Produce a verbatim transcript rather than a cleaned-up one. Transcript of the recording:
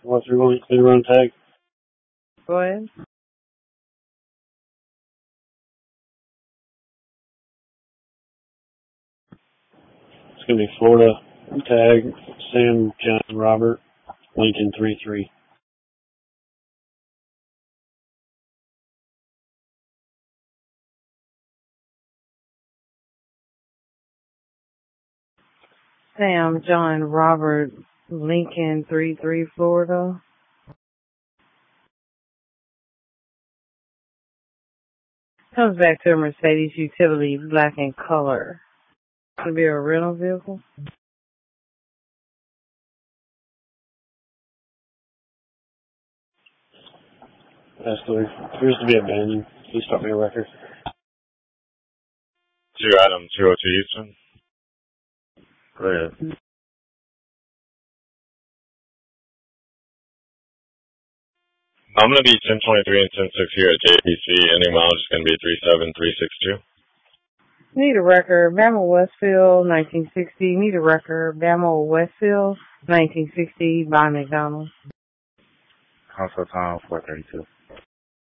Four three one, clear run tag. Go ahead. It's going to be Florida tag, Sam, John, Robert, Lincoln three three. Sam, John, Robert, Lincoln, three three, Florida. Comes back to a Mercedes utility, black in color. It's going to be a rental vehicle. That's clear. Appears to be abandoned. Please start me a record. Two Adam, two oh two Houston. Go ahead. I'm going to be ten twenty-three and ten six here at J P C. Any mileage is going to be three seven three six two. Need a record, Bama Westfield, nineteen sixty. Need a record, Bama Westfield, nineteen sixty, by McDonald's. Console time, four thirty-two.